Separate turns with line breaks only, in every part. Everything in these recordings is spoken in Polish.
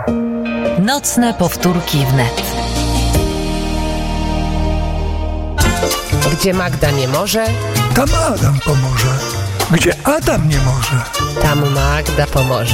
Nocne powtórki wnet.
Gdzie Magda nie może,
tam Adam pomoże. Gdzie Adam nie może,
tam Magda pomoże.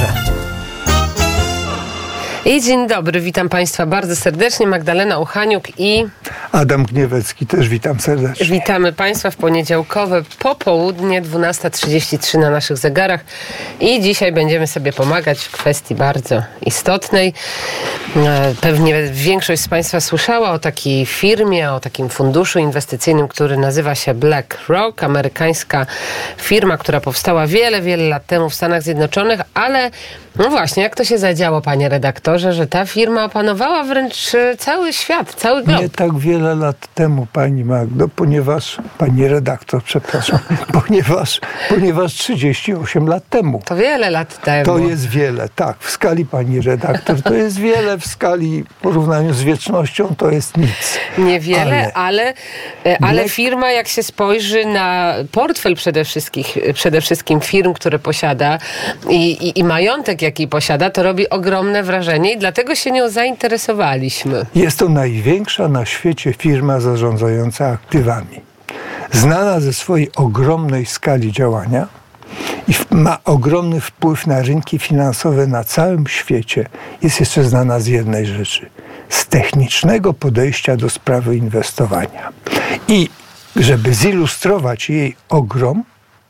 I dzień dobry, witam Państwa bardzo serdecznie. Magdalena Uchaniuk i
Adam Gniewecki, też witam serdecznie.
Witamy Państwa w poniedziałkowe popołudnie, 12:33 na naszych zegarach. I dzisiaj będziemy sobie pomagać w kwestii bardzo istotnej. Pewnie większość z Państwa słyszała o takiej firmie, o takim funduszu inwestycyjnym, który nazywa się BlackRock. Amerykańska firma, która powstała wiele lat temu w Stanach Zjednoczonych, ale no właśnie, jak to się zadziało, panie redaktorze, że ta firma opanowała wręcz cały świat, cały glob.
Nie tak wiele lat temu, pani Magdo, pani redaktor, przepraszam, ponieważ 38 lat temu.
To wiele lat temu.
To jest wiele, tak, w skali pani redaktor to jest wiele, w skali w porównaniu z wiecznością to jest nic.
Niewiele, ale firma, jak się spojrzy na portfel przede wszystkim firm, które posiada i majątek, jaki posiada, to robi ogromne wrażenie i dlatego się nią zainteresowaliśmy.
Jest to największa na świecie firma zarządzająca aktywami. Znana ze swojej ogromnej skali działania i ma ogromny wpływ na rynki finansowe na całym świecie. Jest jeszcze znana z jednej rzeczy. Z technicznego podejścia do sprawy inwestowania. I żeby zilustrować jej ogrom,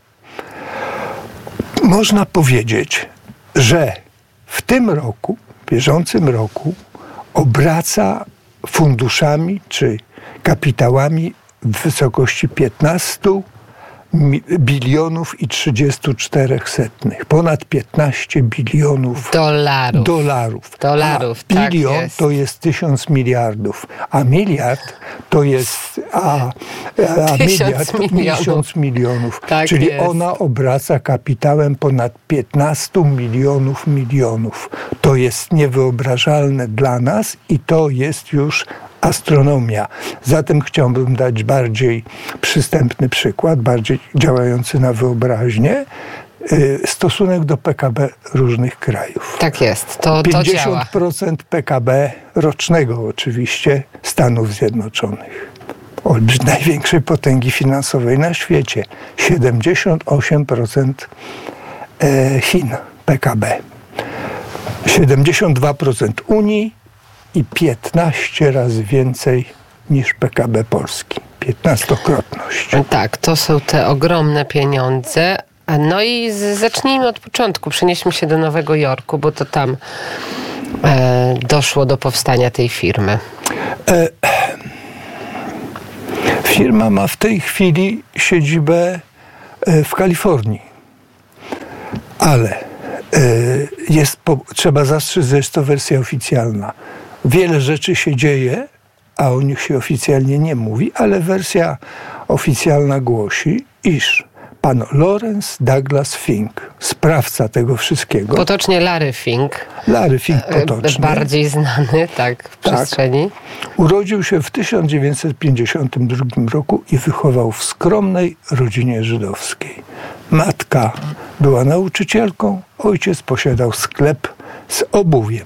można powiedzieć, że w tym roku, bieżącym roku, obraca funduszami czy kapitałami w wysokości 15 bilionów i 34 setnych. Ponad 15 bilionów dolarów. A bilion
tak jest.
To jest 1000 miliardów, a miliard to jest miliard 1000 milionów.
Tak
czyli
jest.
ona obraca kapitałem ponad 15 milionów. To jest niewyobrażalne dla nas i to jest już astronomia. Zatem chciałbym dać bardziej przystępny przykład, bardziej działający na wyobraźnię. Stosunek do PKB różnych krajów.
Tak jest, to działa.
50% PKB rocznego oczywiście Stanów Zjednoczonych. Największej potęgi finansowej na świecie. 78% Chin PKB. 72% Unii i 15 razy więcej niż PKB Polski. 15-krotność.
Tak, to są te ogromne pieniądze. No i zacznijmy od początku. Przenieśmy się do Nowego Jorku, bo to tam doszło do powstania tej firmy.
Firma ma w tej chwili siedzibę w Kalifornii. Ale trzeba zastrzec, że jest to wersja oficjalna. Wiele rzeczy się dzieje, a o nich się oficjalnie nie mówi, ale wersja oficjalna głosi, iż pan Lawrence Douglas Fink, sprawca tego wszystkiego.
Potocznie Larry Fink.
Larry Fink potocznie.
Bardziej znany, tak, w przestrzeni.
Urodził się w 1952 roku i wychował w skromnej rodzinie żydowskiej. Matka była nauczycielką, ojciec posiadał sklep z obuwiem.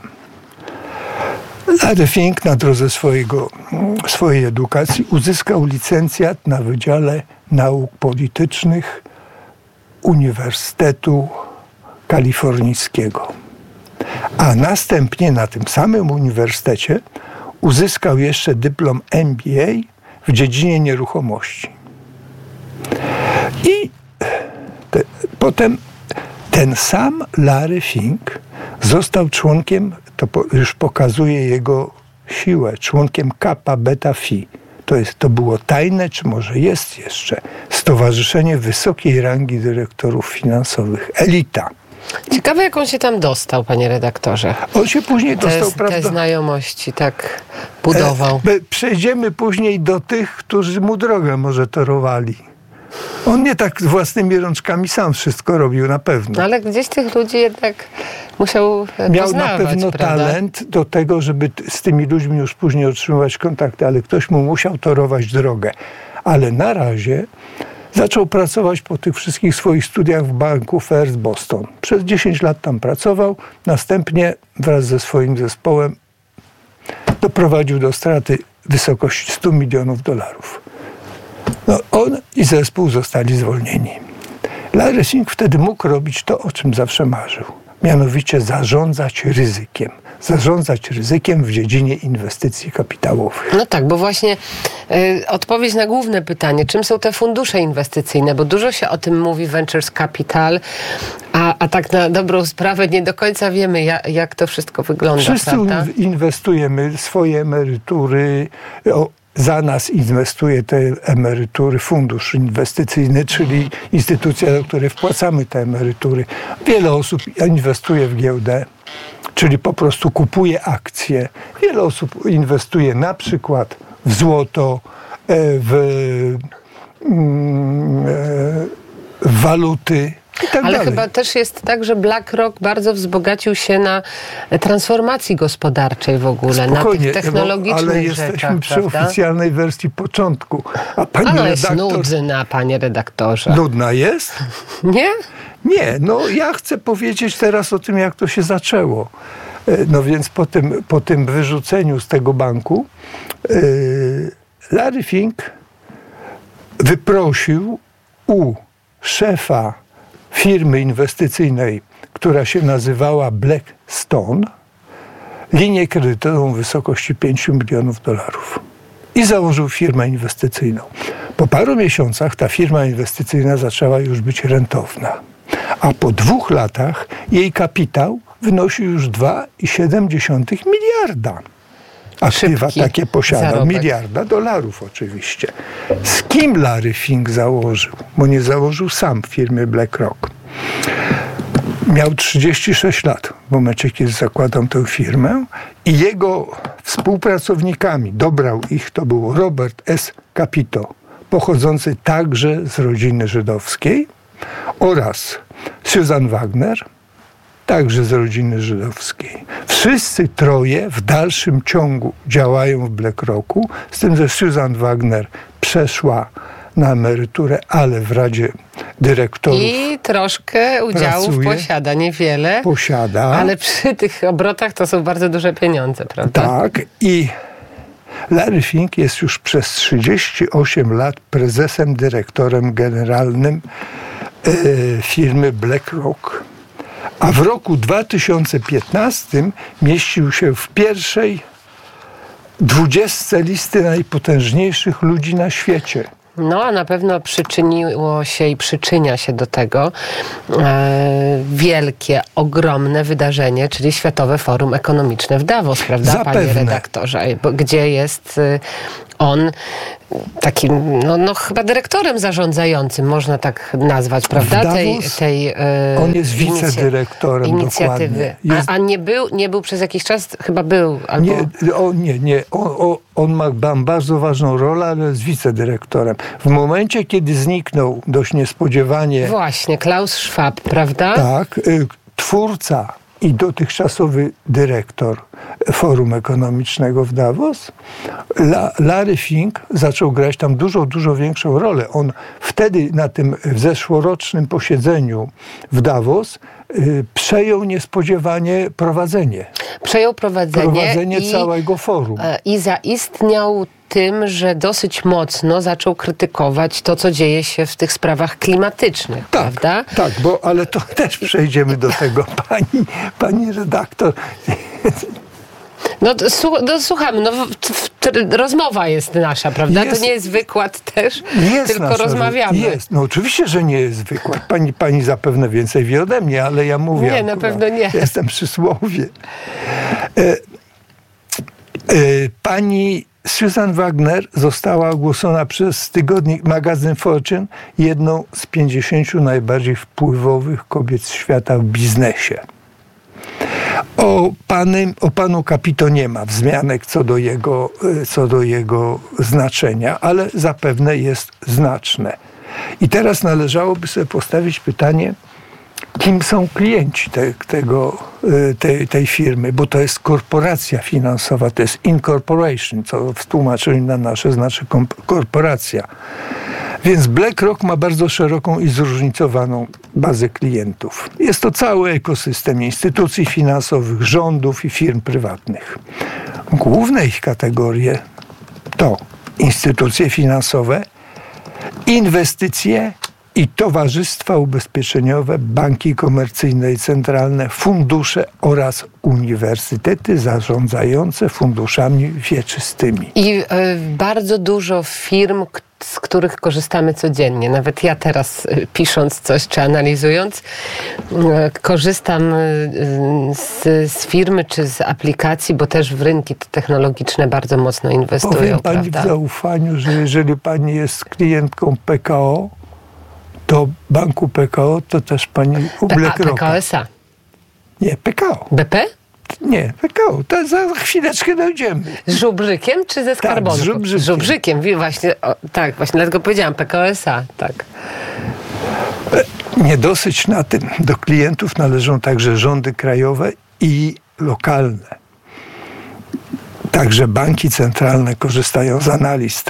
Larry Fink na drodze swojej edukacji uzyskał licencjat na Wydziale Nauk Politycznych Uniwersytetu Kalifornijskiego. A następnie na tym samym uniwersytecie uzyskał jeszcze dyplom MBA w dziedzinie nieruchomości. I potem ten sam Larry Fink został członkiem, to już pokazuje jego siłę, członkiem Kappa Beta Phi. To było tajne, czy może jest jeszcze, Stowarzyszenie Wysokiej Rangi Dyrektorów Finansowych. Elita.
Ciekawe, jak on się tam dostał, panie redaktorze.
On się później dostał,
Te znajomości tak budował.
Przejdziemy później do tych, którzy mu drogę może torowali. On nie tak własnymi rączkami sam wszystko robił, na pewno.
No, ale gdzieś tych ludzi jednak musiał
miał
poznawać,
na pewno
prawda?
talent do tego, żeby z tymi ludźmi już później utrzymywać kontakty, ale ktoś mu musiał torować drogę. Ale na razie Zaczął pracować po tych wszystkich swoich studiach w banku First Boston. Przez 10 lat tam pracował, następnie wraz ze swoim zespołem doprowadził do straty w wysokości $100 milionów. No, on i zespół zostali zwolnieni. Larry Fink wtedy mógł robić to, o czym zawsze marzył. Mianowicie zarządzać ryzykiem w dziedzinie inwestycji kapitałowych.
No tak, bo właśnie odpowiedź na główne pytanie, czym są te fundusze inwestycyjne, bo dużo się o tym mówi Ventures Capital, a tak na dobrą sprawę nie do końca wiemy, jak to wszystko wygląda.
Wszyscy inwestujemy swoje emerytury, za nas inwestuje te emerytury fundusz inwestycyjny, czyli instytucja, do której wpłacamy te emerytury. Wiele osób inwestuje w giełdę, czyli po prostu kupuje akcje. Wiele osób inwestuje na przykład w złoto, w waluty.
Ale chyba też jest tak, że BlackRock bardzo wzbogacił się na transformacji gospodarczej w ogóle, na tych technologicznych
ale
rzeczach.
Ale jesteśmy przy
prawda?
oficjalnej wersji początku. A pani
redaktor...
jest
nudna, panie redaktorze.
Nudna jest?
Nie?
Nie, no ja chcę powiedzieć teraz o tym, jak to się zaczęło. No więc po tym wyrzuceniu z tego banku Larry Fink wyprosił u szefa firmy inwestycyjnej, która się nazywała Blackstone, linię kredytową w wysokości $5 milionów. I założył firmę inwestycyjną. Po paru miesiącach ta firma inwestycyjna zaczęła już być rentowna. A po 2 latach jej kapitał wynosił już $2,7 miliarda. Aktywa takie posiadał. $1 miliarda oczywiście. Z kim Larry Fink założył? Bo nie założył sam firmy BlackRock. Miał 36 lat w momencie, kiedy zakładał tę firmę i jego współpracownikami, dobrał ich, to był Robert S. Capito, pochodzący także z rodziny żydowskiej, oraz Susan Wagner, także z rodziny żydowskiej. Wszyscy troje w dalszym ciągu działają w BlackRocku, z tym, że Susan Wagner przeszła na emeryturę, ale w Radzie Dyrektorów
i troszkę udziałów posiada, niewiele.
Posiada.
Ale przy tych obrotach to są bardzo duże pieniądze, prawda?
Tak. I Larry Fink jest już przez 38 lat prezesem, dyrektorem generalnym firmy BlackRock. A w roku 2015 mieścił się w pierwszej 20 listy najpotężniejszych ludzi na świecie.
No, a na pewno przyczyniło się i przyczynia się do tego wielkie, ogromne wydarzenie, czyli Światowe Forum Ekonomiczne w Davos, prawda,
Zapewne.
panie redaktorze? Gdzie jest on takim, no chyba dyrektorem zarządzającym, można tak nazwać, prawda?
On jest wicedyrektorem
inicjatywy. A nie był przez jakiś czas, chyba był. Albo...
Nie. On ma bardzo ważną rolę, ale jest wicedyrektorem. W momencie, kiedy zniknął dość niespodziewanie...
Właśnie, Klaus Schwab, prawda?
Tak, twórca i dotychczasowy dyrektor Forum Ekonomicznego w Davos, Larry Fink zaczął grać tam dużo większą rolę. On wtedy na tym zeszłorocznym posiedzeniu w Davos przejął niespodziewanie prowadzenie.
Przejął prowadzenie
całego forum.
I zaistniał tym, że dosyć mocno zaczął krytykować to, co dzieje się w tych sprawach klimatycznych, prawda? Tak,
ale to też przejdziemy do tego, pani redaktor.
No słuchamy, rozmowa jest nasza, prawda? To nie jest wykład też, tylko rozmawiamy.
Jest, no oczywiście, że nie jest wykład. Pani zapewne więcej wie ode mnie, ale ja mówię.
Nie, na pewno nie.
Jestem przy słowie. Pani Susan Wagner została ogłoszona przez tygodnik magazyn Fortune jedną z 50 najbardziej wpływowych kobiet świata w biznesie. O panu Capito nie ma wzmianek co do jego znaczenia, ale zapewne jest znaczne. I teraz należałoby sobie postawić pytanie, kim są klienci tej firmy, bo to jest korporacja finansowa, to jest incorporation, co w tłumaczeniu na nasze znaczy korporacja. Więc BlackRock ma bardzo szeroką i zróżnicowaną bazę klientów. Jest to cały ekosystem instytucji finansowych, rządów i firm prywatnych. Główne ich kategorie to instytucje finansowe, inwestycje i towarzystwa ubezpieczeniowe, banki komercyjne i centralne, fundusze oraz uniwersytety zarządzające funduszami wieczystymi.
I bardzo dużo firm, z których korzystamy codziennie. Nawet ja teraz, pisząc coś czy analizując, korzystam z firmy czy z aplikacji, bo też w rynki technologiczne bardzo mocno inwestują.
Powiem pani
prawda?
w zaufaniu, że jeżeli pani jest klientką PKO, do banku PKO, to też pani u BlackRocka.
PKO S.A.
Nie, PKO.
BP?
Nie, PKO. To za chwileczkę dojdziemy.
Z Żubrzykiem czy ze Skarbonką?
Tak, z Żubrzykiem.
Z Żubrzykiem, właśnie, tak, właśnie dlatego powiedziałam PKO S.A. Tak.
Nie dosyć na tym. Do klientów należą także rządy krajowe i lokalne. Także banki centralne korzystają z analiz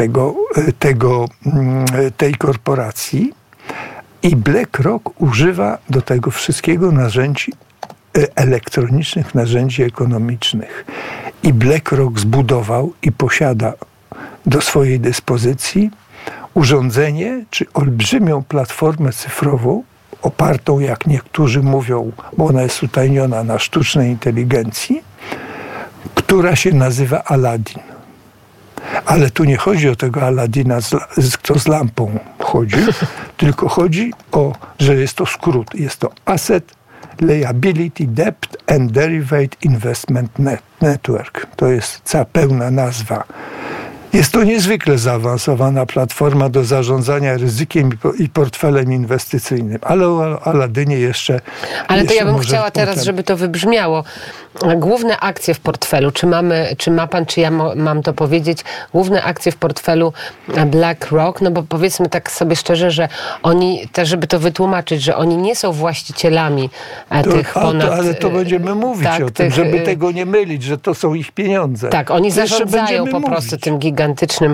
tej korporacji i BlackRock używa do tego wszystkiego narzędzi elektronicznych, narzędzi ekonomicznych. I BlackRock zbudował i posiada do swojej dyspozycji urządzenie, czy olbrzymią platformę cyfrową, opartą, jak niektórzy mówią, bo ona jest utajniona, na sztucznej inteligencji, która się nazywa Aladdin. Ale tu nie chodzi o tego Aladdina, kto z lampą chodzi, tylko chodzi o, że jest to skrót. Jest to Asset Liability Debt and Derivative Investment Network. To jest cała pełna nazwa. Jest to niezwykle zaawansowana platforma do zarządzania ryzykiem i portfelem inwestycyjnym. Ale o Aladynie jeszcze...
Ale to ja bym
może
chciała teraz, żeby to wybrzmiało. Główne akcje w portfelu, czy ma pan, czy ja mam to powiedzieć, główne akcje w portfelu BlackRock, no bo powiedzmy tak sobie szczerze, że oni, też żeby to wytłumaczyć, że oni nie są właścicielami tych ponad...
Ale to będziemy mówić
tak,
o tym, żeby tego nie mylić, że to są ich pieniądze.
Tak, oni zarządzają po prostu tym gigantycznym...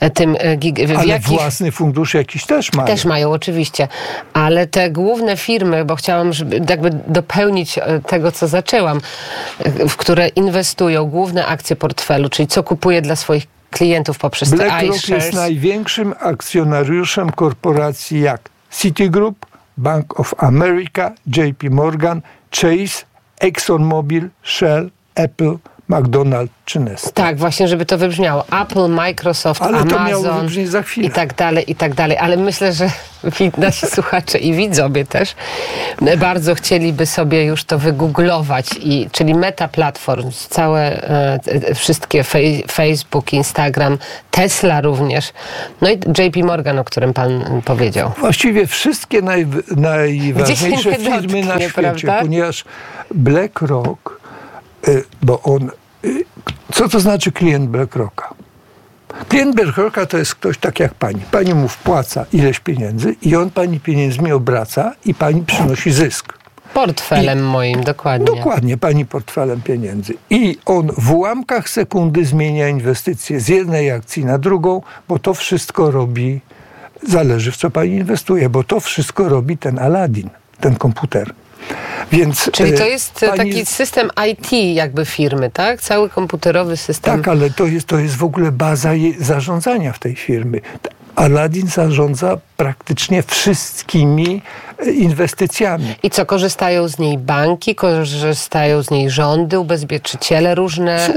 Ale własny fundusz jakiś też mają.
Też mają, oczywiście. Ale te główne firmy, bo chciałam jakby dopełnić tego, co zaczęłam, w które inwestują główne akcje portfelu, czyli co kupuje dla swoich klientów poprzez te
BlackRock
iShares.
jest największym akcjonariuszem korporacji jak Citigroup, Bank of America, JP Morgan, Chase, ExxonMobil, Shell, Apple, McDonald's czy Nestle.
Tak, właśnie, żeby to wybrzmiało. Apple, Microsoft,
ale
Amazon
to miało wybrzmieć za chwilę.
i tak dalej. Ale myślę, że nasi słuchacze i widzowie też bardzo chcieliby sobie już to wygooglować. Czyli Meta Platforms, całe wszystkie Facebook, Instagram, Tesla również, no i JP Morgan, o którym pan powiedział.
Właściwie wszystkie najważniejsze firmy na świecie,
prawda?
ponieważ BlackRock, bo on... Co to znaczy klient BlackRocka? Klient BlackRocka to jest ktoś tak jak pani. Pani mu wpłaca ileś pieniędzy i on pani pieniędzmi obraca i pani przynosi zysk.
Portfelem moim, dokładnie.
Dokładnie, pani portfelem pieniędzy. I on w ułamkach sekundy zmienia inwestycje z jednej akcji na drugą, bo to wszystko robi, zależy w co pani inwestuje, bo to wszystko robi ten Aladdin, ten komputer. Więc,
czyli to jest taki system IT jakby firmy, tak? Cały komputerowy system.
Tak, ale to jest w ogóle baza zarządzania w tej firmy. Aladdin zarządza praktycznie wszystkimi inwestycjami.
I co, korzystają z niej banki, korzystają z niej rządy, ubezpieczyciele, różne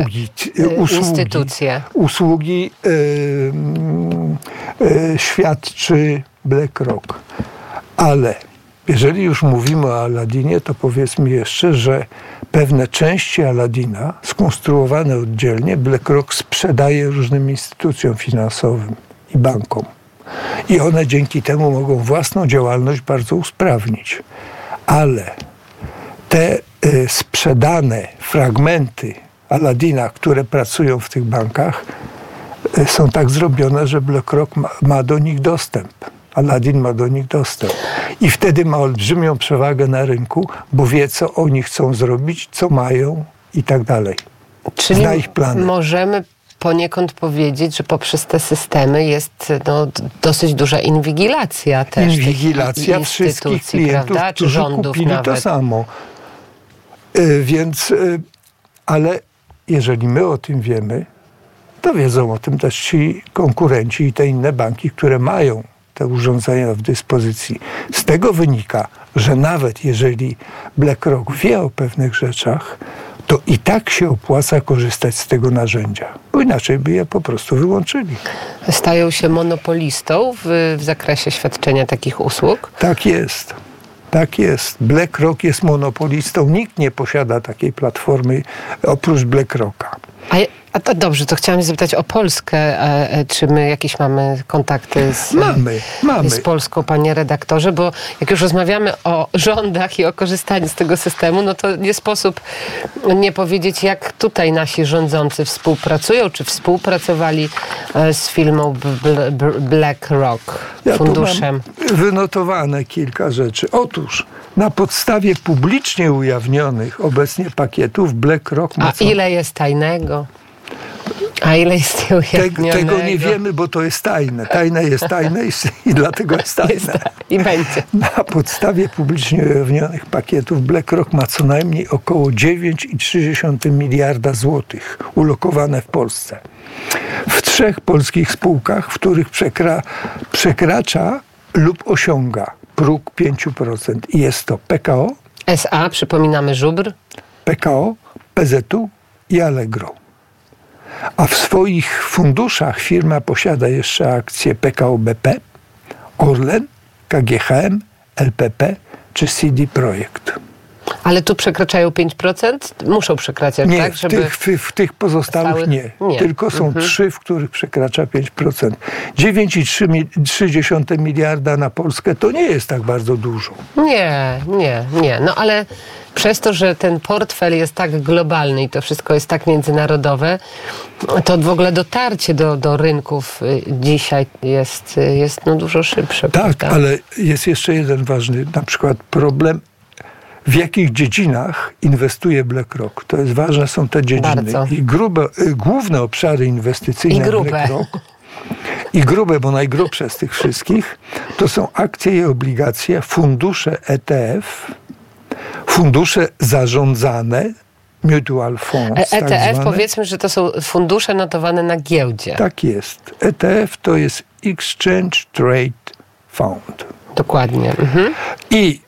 instytucje.
Usługi świadczy BlackRock. Ale jeżeli już mówimy o Aladinie, to powiedzmy jeszcze, że pewne części Aladina, skonstruowane oddzielnie, BlackRock sprzedaje różnym instytucjom finansowym i bankom. I one dzięki temu mogą własną działalność bardzo usprawnić. Ale te sprzedane fragmenty Aladina, które pracują w tych bankach, są tak zrobione, że BlackRock ma do nich dostęp. Aladdin ma do nich dostęp. I wtedy ma olbrzymią przewagę na rynku, bo wie, co oni chcą zrobić, co mają i tak dalej.
Czyli
zna ich plany.
Możemy poniekąd powiedzieć, że poprzez te systemy jest dosyć duża inwigilacja też.
Inwigilacja wszystkich klientów,
prawda? Czy
którzy
rządów
kupili
nawet.
to samo. Więc, ale jeżeli my o tym wiemy, to wiedzą o tym też ci konkurenci i te inne banki, które mają te urządzenia w dyspozycji. Z tego wynika, że nawet jeżeli BlackRock wie o pewnych rzeczach, to i tak się opłaca korzystać z tego narzędzia, bo inaczej by je po prostu wyłączyli.
Stają się monopolistą w zakresie świadczenia takich usług?
Tak jest. Tak jest. BlackRock jest monopolistą. Nikt nie posiada takiej platformy oprócz BlackRocka.
A to dobrze, to chciałam zapytać o Polskę. Czy my jakieś mamy kontakty z Polską, panie redaktorze? Bo jak już rozmawiamy o rządach i o korzystaniu z tego systemu, no to nie sposób nie powiedzieć, jak tutaj nasi rządzący współpracują, czy współpracowali z firmą BlackRock, funduszem.
Ja tu mam wynotowane kilka rzeczy. Otóż na podstawie publicznie ujawnionych obecnie pakietów BlackRock ma...
A ile jest tajnego? A ile jest ujawnionego?
Tego nie wiemy, bo to jest tajne. Tajne jest tajne i dlatego jest tajne.
I będzie.
Na podstawie publicznie ujawnionych pakietów BlackRock ma co najmniej około 9,3 miliarda złotych ulokowane w Polsce. W 3 polskich spółkach, w których przekracza lub osiąga próg 5%. I jest to PKO,
SA, przypominamy Żubr,
PKO, PZU i Allegro. A w swoich funduszach firma posiada jeszcze akcje PKO BP, Orlen, KGHM, LPP czy CD Projekt.
Ale tu przekraczają 5%? Muszą przekraczać,
nie,
tak? Żeby
w tych pozostałych nie. Tylko są 3, w których przekracza 5%. 9,3 miliarda na Polskę to nie jest tak bardzo dużo.
Nie. No ale przez to, że ten portfel jest tak globalny i to wszystko jest tak międzynarodowe, to w ogóle dotarcie do rynków dzisiaj jest dużo szybsze.
Tak,
prawda?
ale jest jeszcze jeden ważny na przykład problem, w jakich dziedzinach inwestuje BlackRock. To jest ważne, są te dziedziny.
Bardzo.
I główne obszary inwestycyjne BlackRock. I grube, bo najgrubsze z tych wszystkich, to są akcje i obligacje, fundusze ETF, fundusze zarządzane, mutual funds.
ETF,
tak zwane.
powiedzmy, że to są fundusze notowane na giełdzie.
Tak jest. ETF to jest Exchange Trade Fund.
Dokładnie.
I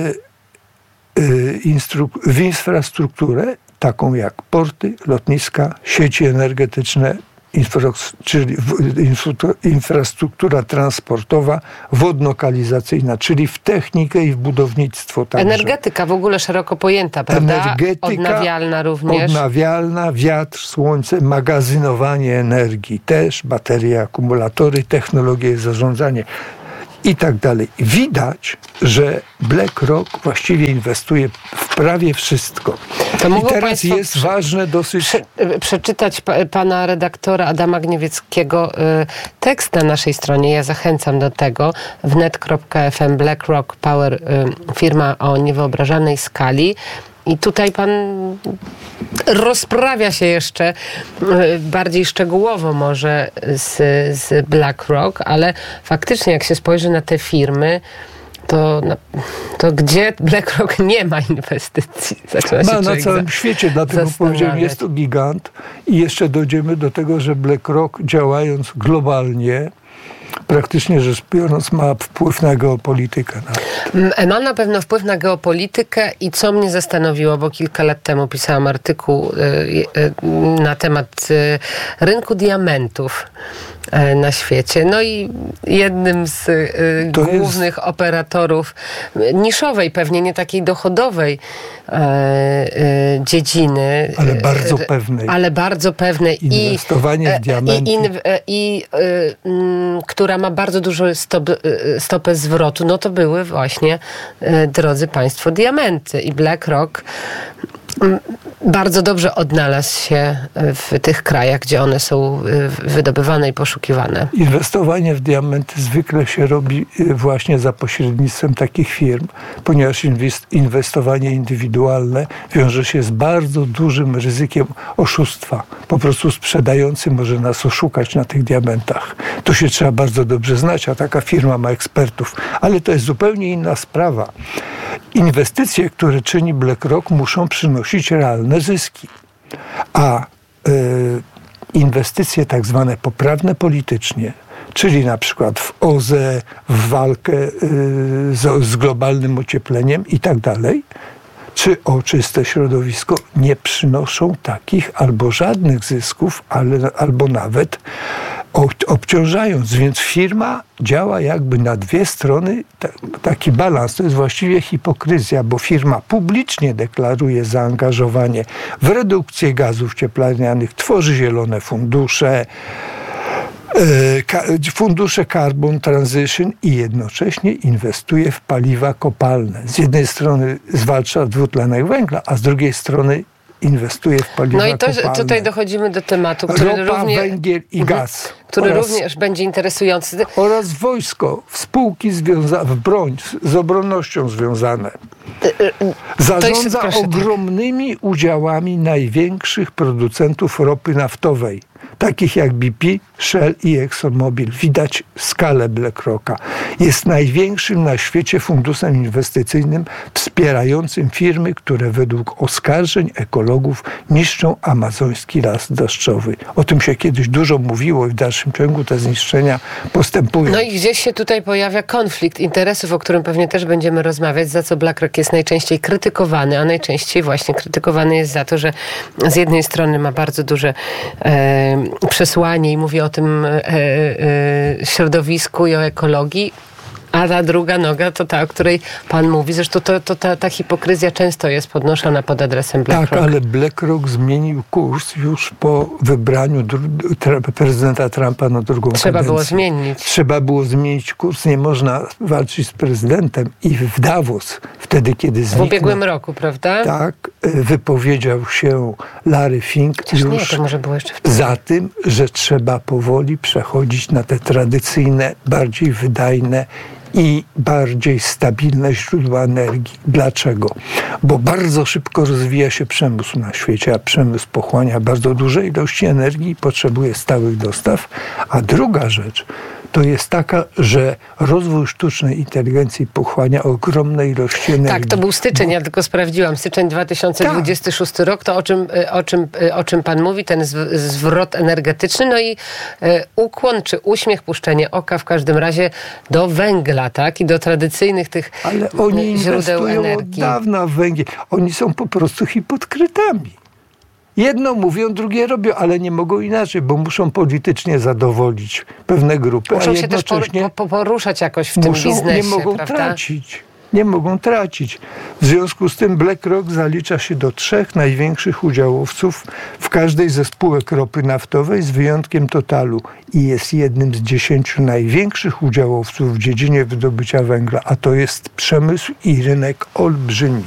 w infrastrukturę, taką jak porty, lotniska, sieci energetyczne, czyli infrastruktura transportowa, wodno-kanalizacyjna, czyli w technikę i w budownictwo także.
Energetyka w ogóle szeroko pojęta, prawda?
Energetyka,
odnawialna również.
Odnawialna, wiatr, słońce, magazynowanie energii też, baterie, akumulatory, technologie, zarządzanie i tak dalej. Widać, że BlackRock właściwie inwestuje w prawie wszystko. I teraz jest ważne dosyć...
Przeczytać pana redaktora Adama Gniewieckiego tekst na naszej stronie. Ja zachęcam do tego. Wnet.fm BlackRock Power, firma o niewyobrażalnej skali. I tutaj pan rozprawia się jeszcze bardziej szczegółowo może z BlackRock, ale faktycznie jak się spojrzy na te firmy, to gdzie BlackRock nie ma inwestycji?
Ma na całym świecie, dlatego powiedziałem, jest to gigant i jeszcze dojdziemy do tego, że BlackRock, działając globalnie, praktycznie rzecz biorąc, ma wpływ na geopolitykę.
Ma na pewno wpływ na geopolitykę i co mnie zastanowiło, bo kilka lat temu pisałam artykuł na temat rynku diamentów na świecie. No i jednym z głównych operatorów niszowej, pewnie nie takiej dochodowej dziedziny. Ale bardzo pewnej.
Inwestowanie w diamenty.
Która ma bardzo dużą stopę zwrotu, no to były właśnie, drodzy państwo, diamenty. I BlackRock bardzo dobrze odnalazł się w tych krajach, gdzie one są wydobywane i poszukiwane.
Inwestowanie w diamenty zwykle się robi właśnie za pośrednictwem takich firm, ponieważ inwestowanie indywidualne wiąże się z bardzo dużym ryzykiem oszustwa. Po prostu sprzedający może nas oszukać na tych diamentach. To się trzeba bardzo dobrze znać, a taka firma ma ekspertów. Ale to jest zupełnie inna sprawa. Inwestycje, które czyni BlackRock, muszą przynosić realne zyski. A inwestycje tak zwane poprawne politycznie, czyli na przykład w OZE, w walkę z globalnym ociepleniem i tak dalej, czy o czyste środowisko, nie przynoszą takich albo żadnych zysków, albo nawet obciążając. Więc firma działa jakby na dwie strony, taki balans. To jest właściwie hipokryzja, bo firma publicznie deklaruje zaangażowanie w redukcję gazów cieplarnianych, tworzy zielone fundusze, Carbon Transition i jednocześnie inwestuje w paliwa kopalne. Z jednej strony zwalcza dwutlenek węgla, a z drugiej strony inwestuje w paliwa kopalne.
No i tutaj dochodzimy do tematu, który
ropa, węgiel i gaz.
Który również będzie interesujący.
Oraz wojsko, spółki w broń, z obronnością związane. Zarządza ogromnymi udziałami największych producentów ropy naftowej, takich jak BP, Shell i ExxonMobil. Widać skalę BlackRocka. Jest największym na świecie funduszem inwestycyjnym wspierającym firmy, które według oskarżeń ekologów niszczą amazoński las deszczowy. O tym się kiedyś dużo mówiło i w dalszym ciągu te zniszczenia postępują.
No i gdzieś się tutaj pojawia konflikt interesów, o którym pewnie też będziemy rozmawiać, za co BlackRock jest najczęściej krytykowany, a najczęściej właśnie krytykowany jest za to, że z jednej strony ma bardzo duże przesłanie i mówi o tym środowisku i o ekologii, a ta druga noga to ta, o której pan mówi. Zresztą ta hipokryzja często jest podnoszona pod adresem BlackRock.
Tak, ale BlackRock zmienił kurs już po wybraniu prezydenta Trumpa na drugą kadencję. Trzeba było zmienić kurs. Nie można walczyć z prezydentem. I w Davos, wtedy kiedy zniknął...
W ubiegłym roku, prawda?
Tak, wypowiedział się Larry Fink już
to może było jeszcze wtedy.
za tym, że trzeba powoli przechodzić na te tradycyjne, bardziej wydajne i bardziej stabilne źródła energii. Dlaczego? Bo bardzo szybko rozwija się przemysł na świecie, a przemysł pochłania bardzo duże ilości energii i potrzebuje stałych dostaw. A druga rzecz to jest taka, że rozwój sztucznej inteligencji pochłania ogromne ilości energii.
Tak, to był styczeń, ja tylko sprawdziłam. Styczeń 2026 rok, to o czym pan mówi, ten zwrot energetyczny, no i ukłon czy uśmiech, puszczenie oka w każdym razie do węgla, tak? I do tradycyjnych tych
ale oni
źródeł energii.
Od dawna w węgiel. Oni są po prostu hipokrytami. Jedno mówią, drugie robią, ale nie mogą inaczej, bo muszą politycznie zadowolić pewne grupy.
Muszą się też poruszać jakoś w tym biznesie,
nie mogą
prawda?
tracić. Nie mogą tracić. W związku z tym BlackRock zalicza się do 3 największych udziałowców w każdej ze spółek ropy naftowej, z wyjątkiem Totalu. I jest jednym z 10 największych udziałowców w dziedzinie wydobycia węgla, a to jest przemysł i rynek olbrzymi.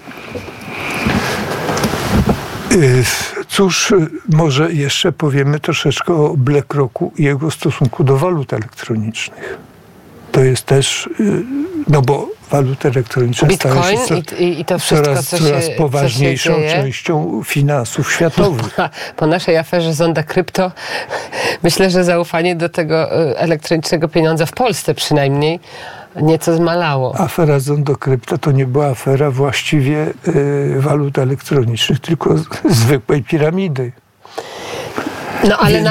Cóż, może jeszcze powiemy troszeczkę o BlackRocku i jego stosunku do walut elektronicznych. To jest też, no bo waluty elektroniczne
Bitcoin
stają się
i to wszystko,
coraz poważniejszą częścią finansów światowych.
Po naszej aferze Zonda Krypto myślę, że zaufanie do tego elektronicznego pieniądza w Polsce przynajmniej nieco zmalało.
Afera Zondo Krypto to nie była afera właściwie walut elektronicznych, tylko zwykłej piramidy.
No ale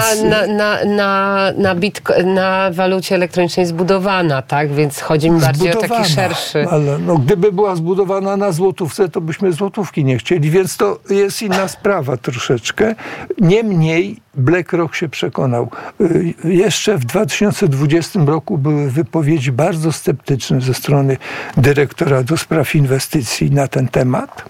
na walucie elektronicznej zbudowana, tak? Więc chodzi mi bardziej o taki szerszy...
Ale no, gdyby była zbudowana na złotówce, to byśmy złotówki nie chcieli, więc to jest inna sprawa troszeczkę. Niemniej BlackRock się przekonał. Jeszcze w 2020 roku były wypowiedzi bardzo sceptyczne ze strony dyrektora do spraw inwestycji na ten temat.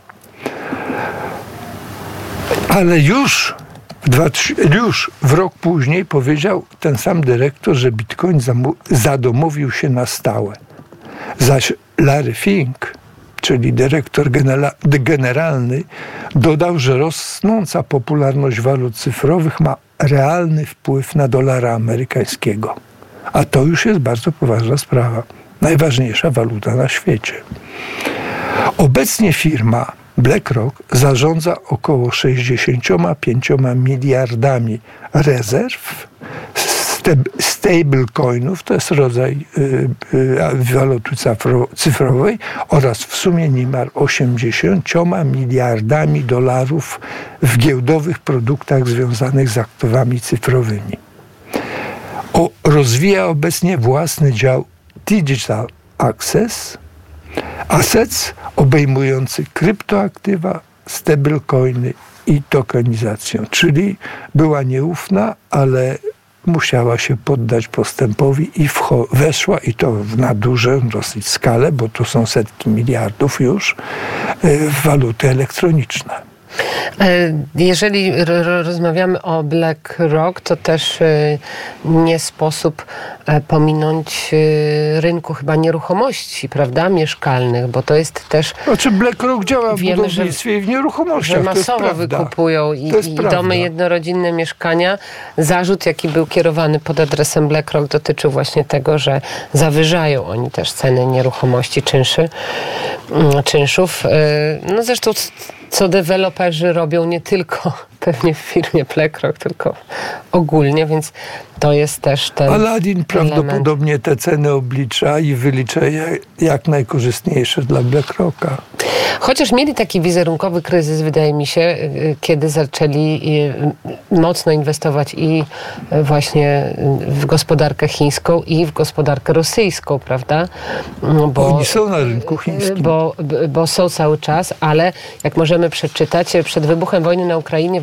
Ale już w rok później powiedział ten sam dyrektor, że Bitcoin zadomowił się na stałe. Zaś Larry Fink, czyli dyrektor generalny, dodał, że rosnąca popularność walut cyfrowych ma realny wpływ na dolara amerykańskiego. A to już jest bardzo poważna sprawa. Najważniejsza waluta na świecie. Obecnie firma BlackRock zarządza około 65 miliardami rezerw, stablecoinów, to jest rodzaj waluty cyfrowej, oraz w sumie niemal 80 miliardami dolarów w giełdowych produktach związanych z aktywami cyfrowymi. Rozwija obecnie własny dział Digital Assets obejmujący kryptoaktywa, stablecoiny i tokenizację. Czyli była nieufna, ale musiała się poddać postępowi i weszła, i to na dużą dosyć skalę, bo to są setki miliardów już, w waluty elektroniczne.
Jeżeli rozmawiamy o BlackRock, to też nie sposób pominąć rynku chyba nieruchomości, prawda, mieszkalnych, bo to jest też...
Znaczy BlackRock działa w budownictwie i w nieruchomościach,
że masowo wykupują i domy jednorodzinne, mieszkania. Zarzut, jaki był kierowany pod adresem BlackRock, dotyczył właśnie tego, że zawyżają oni też ceny nieruchomości, czynszów. No zresztą co deweloperzy robią nie tylko pewnie w firmie BlackRock, tylko ogólnie, więc to jest też ten
Aladdin prawdopodobnie te ceny oblicza i wylicza jak najkorzystniejsze dla BlackRocka.
Chociaż mieli taki wizerunkowy kryzys, wydaje mi się, kiedy zaczęli mocno inwestować i właśnie w gospodarkę chińską i w gospodarkę rosyjską, prawda? Bo
oni są na rynku chińskim.
Bo są cały czas, ale jak możemy przeczytać, przed wybuchem wojny na Ukrainie w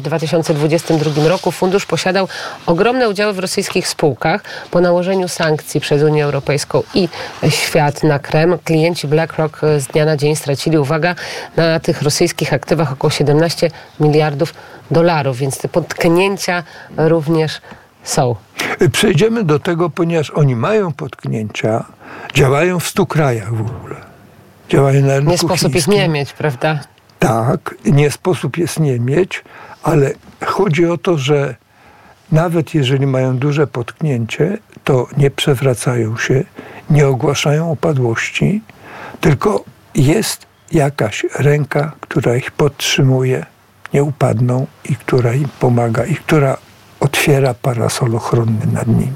2022 roku fundusz posiadał ogromne udziały w rosyjskich spółkach. Po nałożeniu sankcji przez Unię Europejską i świat na Kreml, klienci BlackRock z dnia na dzień stracili, uwaga, na tych rosyjskich aktywach około 17 miliardów dolarów, więc te potknięcia również są.
Przejdziemy do tego, ponieważ oni mają potknięcia, działają w 100 krajach w ogóle. Działają na rynku
nie sposób
chińskim.
ich nie mieć, prawda?
Tak, nie sposób jest nie mieć, ale chodzi o to, że nawet jeżeli mają duże potknięcie, to nie przewracają się, nie ogłaszają upadłości, tylko jest jakaś ręka, która ich podtrzymuje, nie upadną i która im pomaga i która otwiera parasol ochronny nad nimi.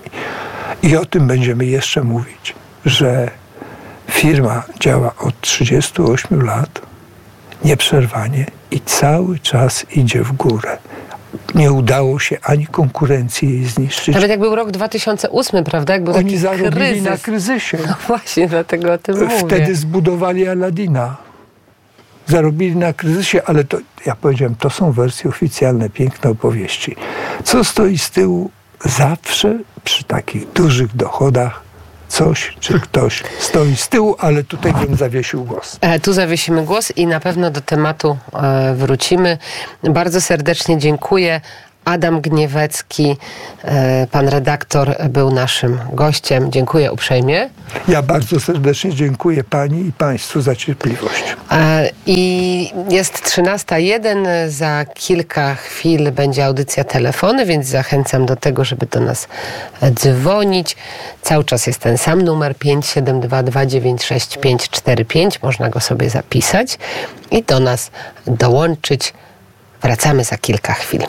I o tym będziemy jeszcze mówić, że firma działa od 38 lat nieprzerwanie i cały czas idzie w górę. Nie udało się ani konkurencji jej zniszczyć.
Nawet jak był rok 2008, prawda? Jak był
oni
taki
zarobili
kryzys.
na kryzysie.
No właśnie, dlatego o tym mówię.
Wtedy zbudowali Aladdina. Zarobili na kryzysie, ale to, ja powiedziałem, to są wersje oficjalne, piękne opowieści. Co stoi z tyłu? Zawsze przy takich dużych dochodach coś czy ktoś stoi z tyłu, ale tutaj bym zawiesił głos.
Tu zawiesimy głos i na pewno do tematu wrócimy. Bardzo serdecznie dziękuję. Adam Gniewecki, pan redaktor, był naszym gościem. Dziękuję uprzejmie.
Ja bardzo serdecznie dziękuję pani i państwu za cierpliwość.
I jest 13:01. Za kilka chwil będzie audycja Telefony, więc zachęcam do tego, żeby do nas dzwonić. Cały czas jest ten sam numer 572 296 545. Można go sobie zapisać i do nas dołączyć. Wracamy za kilka chwil.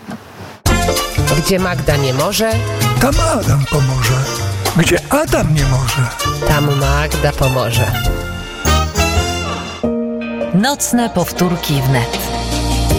Gdzie Magda nie może,
tam Adam pomoże. Gdzie Adam nie może,
tam Magda pomoże.
Nocne powtórki wnet.